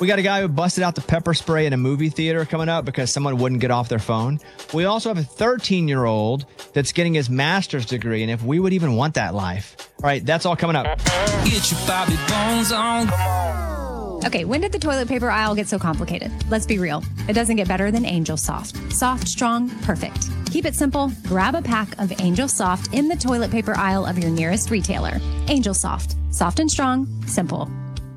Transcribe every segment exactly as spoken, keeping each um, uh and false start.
We got a guy who busted out the pepper spray in a movie theater coming up because someone wouldn't get off their phone. We also have a thirteen-year-old that's getting his master's degree, and if we would even want that life. All right, that's all coming up. Get your Bobby Bones on. Okay, when did the toilet paper aisle get so complicated? Let's be real. It doesn't get better than Angel Soft. Soft, strong, perfect. Keep it simple. Grab a pack of Angel Soft in the toilet paper aisle of your nearest retailer. Angel Soft. Soft and strong. Simple.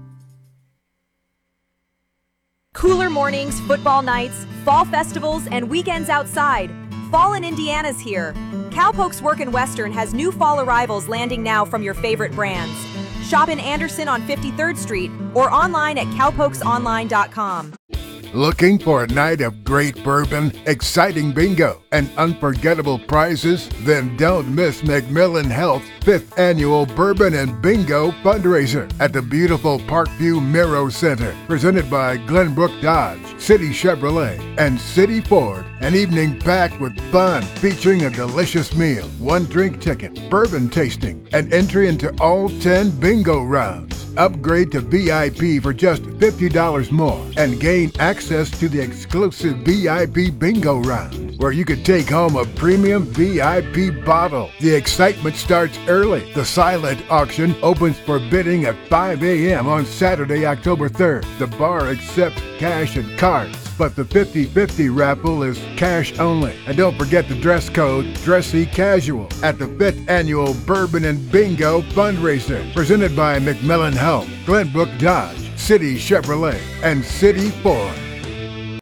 Cooler mornings, football nights, fall festivals, and weekends outside. Fall in Indiana's here. Cowpokes Workin' Western has new fall arrivals landing now from your favorite brands. Shop in Anderson on fifty-third Street or online at cowpokes online dot com. Looking for a night of great bourbon, exciting bingo, and unforgettable prizes? Then don't miss McMillan Health's fifth annual Bourbon and Bingo fundraiser at the beautiful Parkview Miro Center, presented by Glenbrook Dodge, City Chevrolet, and City Ford. An evening packed with fun, featuring a delicious meal, one drink ticket, bourbon tasting, and entry into all ten bingo rounds. Upgrade to V I P for just fifty dollars more and gain access to the exclusive V I P bingo round, where you could take home a premium V I P bottle. The excitement starts early. The silent auction opens for bidding at five a.m. on Saturday, October third. The bar accepts cash and cards, but the fifty-fifty raffle is cash only. And don't forget the dress code, dressy casual, at the fifth annual Bourbon and Bingo fundraiser, presented by McMillan Health, Glenbrook Dodge, City Chevrolet, and City Ford.